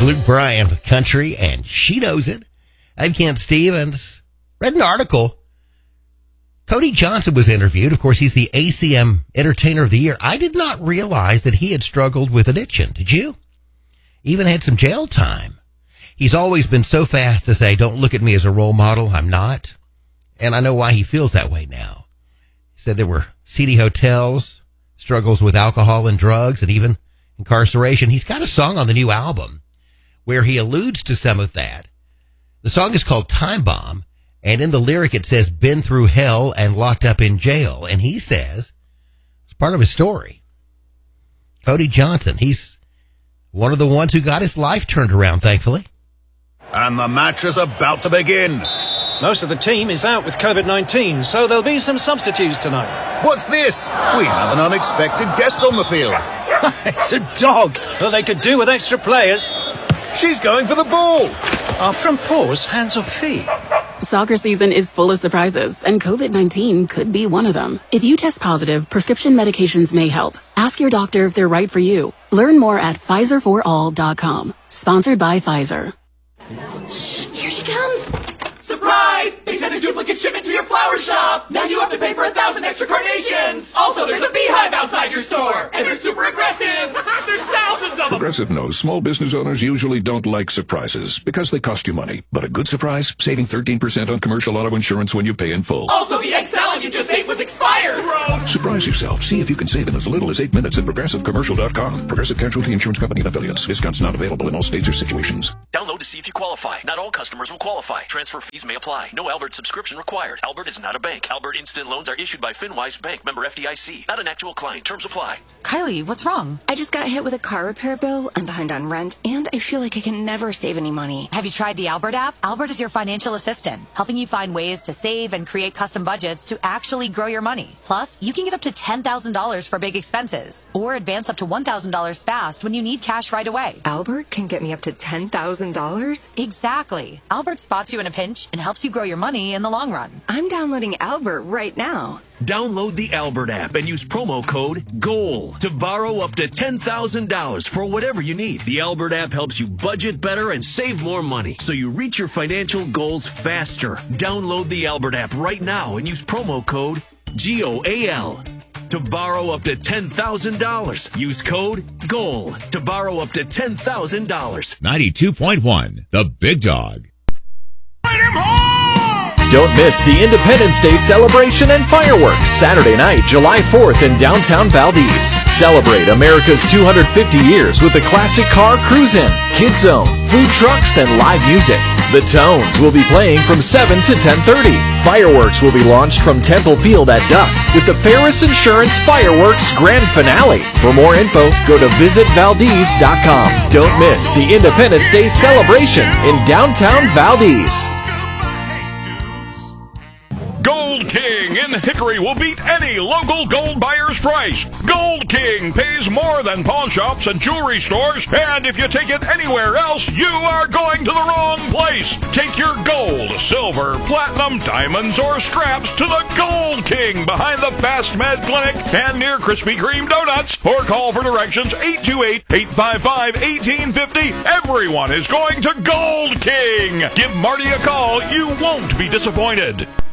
Luke Bryan with Country, and She Knows It. I'm Kent Stevens. Read an article. Cody Johnson was interviewed. Of course, he's the ACM Entertainer of the Year. I did not realize that he had struggled with addiction. Did you? Even had some jail time. He's always been so fast to say, don't look at me as a role model. I'm not. And I know why he feels that way now. He said there were seedy hotels, struggles with alcohol and drugs, and even incarceration. He's got a song on the new album where he alludes to some of that. The song is called Time Bomb. And in the lyric, it says, been through hell and locked up in jail. And he says, it's part of his story. Cody Johnson, he's one of the ones who got his life turned around, thankfully. And the match is about to begin. Most of the team is out with COVID-19, so there'll be some substitutes tonight. What's this? We have an unexpected guest on the field. It's a dog. Well, they could do with extra players. She's going for the ball. Our front paws, hands or feet. Soccer season is full of surprises, and COVID-19 could be one of them. If you test positive, prescription medications may help. Ask your doctor if they're right for you. Learn more at PfizerForAll.com. Sponsored by Pfizer. Shh, here she comes. Surprise! They sent a duplicate shipment to your flower shop. Now you have to pay for 1,000 extra carnations. Also, there's a beehive outside your store, and they're super aggressive. There's thousands of them. Progressive knows small business owners usually don't like surprises because they cost you money. But a good surprise, saving 13% on commercial auto insurance when you pay in full. Also, the egg salad you just ate was expired. Gross. Surprise yourself. See if you can save in as little as 8 minutes at ProgressiveCommercial.com. Progressive Casualty Insurance Company and affiliates. Discounts not available in all states or situations. Download to see if you qualify. Not all customers will qualify. Transfer fees may apply. No Albert subscription required. Albert is not a bank. Albert Instant Loans are issued by FinWise Bank, member FDIC. Not an actual client. Terms apply. Kylie, what's wrong? I just got hit with a car repair bill. I'm behind on rent, and I feel like I can never save any money. Have you tried the Albert app? Albert is your financial assistant, helping you find ways to save and create custom budgets to actually grow your money. Plus, you can get up to $10,000 for big expenses, or advance up to $1,000 fast when you need cash right away. Albert can get me up to $10,000? Exactly. Albert spots you in a pinch and helps you grow your money in the long run. I'm downloading Albert right now. Download the Albert app and use promo code GOAL to borrow up to $10,000 for whatever you need. The Albert app helps you budget better and save more money so you reach your financial goals faster. Download the Albert app right now and use promo code GOAL to borrow up to $10,000. Use code GOAL to borrow up to $10,000. 92.1, The Big Dog. Don't miss the Independence Day celebration and fireworks Saturday night, July 4th in downtown Valdez. Celebrate America's 250 years with the classic car cruise-in, Kids Zone, food trucks, and live music. The Tones will be playing from 7 to 10:30. Fireworks will be launched from Temple Field at dusk with the Ferris Insurance Fireworks Grand Finale. For more info, go to visitvaldez.com. Don't miss the Independence Day celebration in downtown Valdez. Gold King in Hickory will beat any local gold buyer's price. Gold King pays more than pawn shops and jewelry stores, and if you take it anywhere else, you are going to the wrong place. Take your gold, silver, platinum, diamonds, or scraps to the Gold King behind the Fast Med Clinic and near Krispy Kreme Donuts, or call for directions 828-855-1850. Everyone is going to Gold King. Give Marty a call. You won't be disappointed.